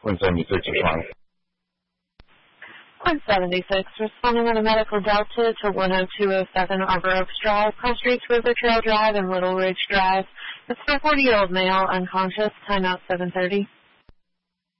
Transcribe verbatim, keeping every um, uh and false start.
one seventy-six is fine. one seventy-six, responding with a medical delta to one oh two oh seven Arbor Oaks Drive, Cross Streets, River Trail Drive, and Little Ridge Drive. It's for a forty-year-old male, unconscious, time out seven thirty.